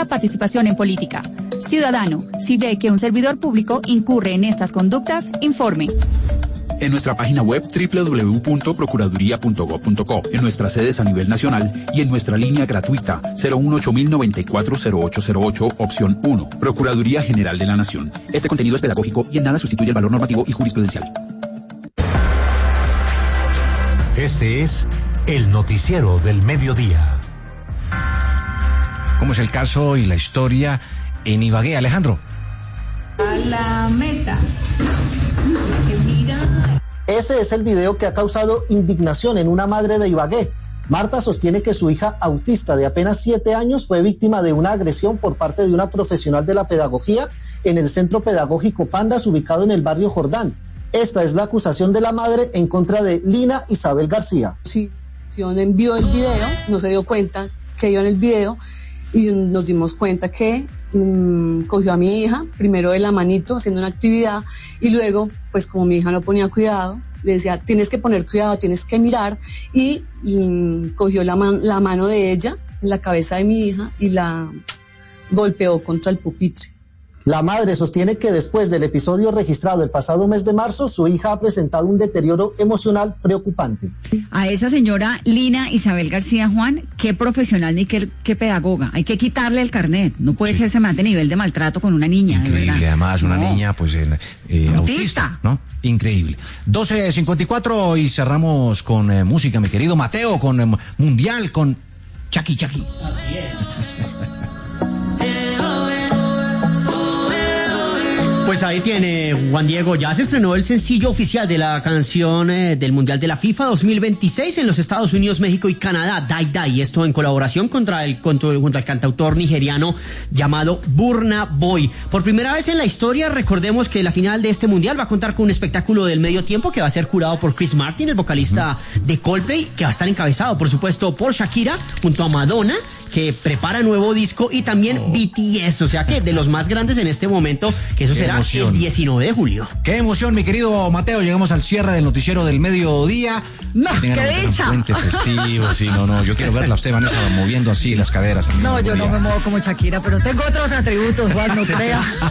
la participación en política. Ciudadano, si ve que un servidor público incurre en estas conductas, informe. En nuestra página web www.procuraduría.gov.co, en nuestras sedes a nivel nacional y en nuestra línea gratuita 018-094-0808, opción 1. Procuraduría General de la Nación. Este contenido es pedagógico y en nada sustituye el valor normativo y jurisprudencial. Este es el noticiero del mediodía. ¿Cómo es el caso y la historia en Ibagué, Alejandro? A la meta. Ese es el video que ha causado indignación en una madre de Ibagué. Marta sostiene que su hija autista de apenas 7 años fue víctima de una agresión por parte de una profesional de la pedagogía en el Centro Pedagógico Pandas, ubicado en el barrio Jordán. Esta es la acusación de la madre en contra de Lina Isabel García. Sí, envió el video, no se dio cuenta que iba en el video y nos dimos cuenta que cogió a mi hija, primero de la manito haciendo una actividad y luego, pues como mi hija no ponía cuidado, le decía, tienes que poner cuidado, tienes que mirar y cogió la mano de ella en la cabeza de mi hija y la golpeó contra el pupitre. La madre sostiene que después del episodio registrado el pasado mes de marzo, su hija ha presentado un deterioro emocional preocupante. A esa señora Lina Isabel García, Juan, qué profesional ni qué pedagoga. Hay que quitarle el carnet. No puede ser semejante nivel de maltrato con una niña. Increíble, de verdad. Además, una niña pues autista, ¿no? Increíble. 12:54 y cerramos con música, mi querido Mateo, con Mundial, con Chucky. Así es. Pues ahí tiene Juan Diego, ya se estrenó el sencillo oficial de la canción del Mundial de la FIFA 2026 en los Estados Unidos, México y Canadá, Dai Dai, esto en colaboración junto al cantautor nigeriano llamado Burna Boy. Por primera vez en la historia, recordemos que la final de este Mundial va a contar con un espectáculo del medio tiempo que va a ser curado por Chris Martin, el vocalista de Coldplay, que va a estar encabezado, por supuesto, por Shakira, junto a Madonna, que prepara nuevo disco, y también BTS, o sea que de los más grandes en este momento, que eso será el 19 de julio. Qué emoción, mi querido Mateo, llegamos al cierre del noticiero del mediodía. No, qué dicha. Un puente festivo, sí, no, yo quiero verla a usted, Vanessa, moviendo así las caderas. No, yo no me muevo como Shakira, pero tengo otros atributos, Juan, no crea.